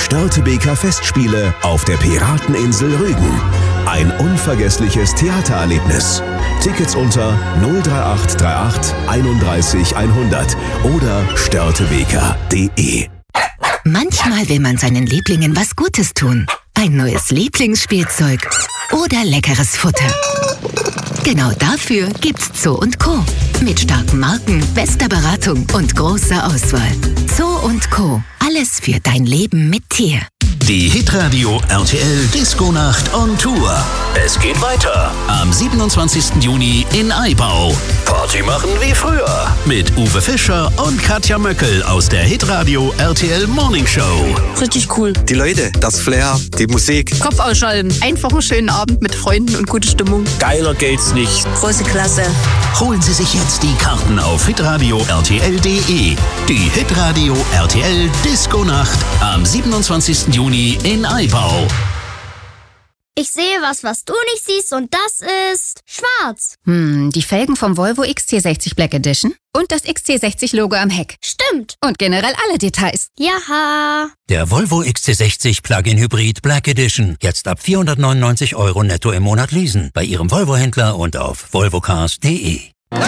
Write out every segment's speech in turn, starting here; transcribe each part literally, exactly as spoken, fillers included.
Störtebeker Festspiele auf der Pirateninsel Rügen. Ein unvergessliches Theatererlebnis. Tickets unter null drei acht drei acht einunddreißig hundert oder störtebeker punkt de. Manchmal will man seinen Lieblingen was Gutes tun. Ein neues Lieblingsspielzeug oder leckeres Futter. Genau dafür gibt's Zoo und Co. Mit starken Marken, bester Beratung und großer Auswahl. Zoo und Co. Alles für dein Leben mit Tier. Die Hitradio R T L Disco-Nacht on Tour. Es geht weiter am siebenundzwanzigsten Juni in Aibau. Party machen wie früher mit Uwe Fischer und Katja Möckel aus der Hitradio R T L Morning Show. Richtig cool. Die Leute, das Flair, die Musik. Kopf ausschalten. Einfach einen schönen Abend mit Freunden und gute Stimmung. Geiler geht's nicht. Große Klasse. Holen Sie sich jetzt die Karten auf hitradio r t l punkt de. Die Hitradio R T L Disco-Nacht am siebenundzwanzigsten Juni in Aibau. Ich sehe was, was du nicht siehst, und das ist schwarz. Hm, die Felgen vom Volvo X C sechzig Black Edition und das X C sechzig Logo am Heck. Stimmt. Und generell alle Details. Jaha. Der Volvo X C sechzig Plug-in Hybrid Black Edition. Jetzt ab vierhundertneunundneunzig Euro netto im Monat leasen. Bei Ihrem Volvo-Händler und auf volvocars punkt de.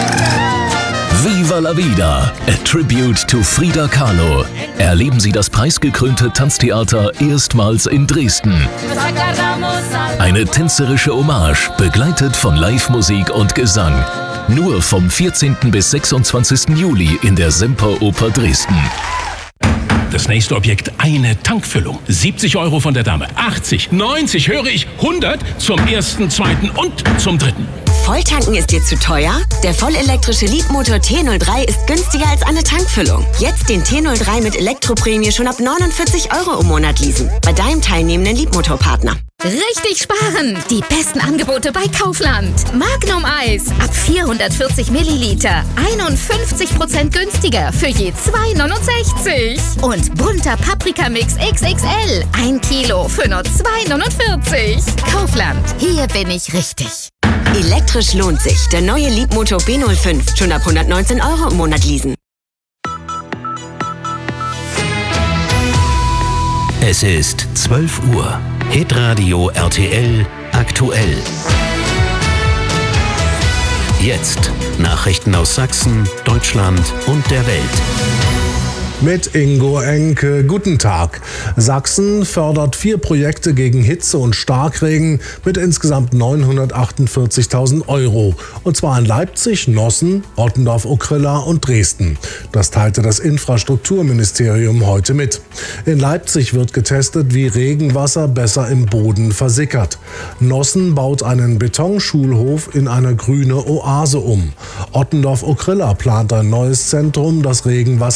Viva la Vida, a tribute to Frida Kahlo. Erleben Sie das preisgekrönte Tanztheater erstmals in Dresden. Eine tänzerische Hommage, begleitet von Live-Musik und Gesang. Nur vom vierzehnten bis sechsundzwanzigsten Juli in der Semperoper Dresden. Das nächste Objekt, eine Tankfüllung. siebzig Euro von der Dame, achtzig, neunzig, höre ich, hundert zum ersten, zweiten und zum dritten. Volltanken ist dir zu teuer? Der vollelektrische Leapmotor T null drei ist günstiger als eine Tankfüllung. Jetzt den T null drei mit Elektroprämie schon ab neunundvierzig Euro im Monat leasen. Bei deinem teilnehmenden Leapmotor-Partner. Richtig sparen! Die besten Angebote bei Kaufland. Magnum Eis ab vierhundertvierzig Milliliter. einundfünfzig Prozent günstiger für je zwei neunundsechzig. Und bunter Paprikamix X X L. ein Kilo für nur zwei neunundvierzig. Kaufland. Hier bin ich richtig. Elektrisch lohnt sich. Der neue Leapmotor B null fünf. Schon ab hundertneunzehn Euro im Monat leasen. Es ist zwölf Uhr. Hitradio R T L aktuell. Jetzt Nachrichten aus Sachsen, Deutschland und der Welt. Mit Ingo Enke. Guten Tag. Sachsen fördert vier Projekte gegen Hitze und Starkregen mit insgesamt neunhundertachtundvierzigtausend Euro. Und zwar in Leipzig, Nossen, Ottendorf-Okrilla und Dresden. Das teilte das Infrastrukturministerium heute mit. In Leipzig wird getestet, wie Regenwasser besser im Boden versickert. Nossen baut einen Betonschulhof in eine grüne Oase um. Ottendorf-Okrilla plant ein neues Zentrum, das Regenwasser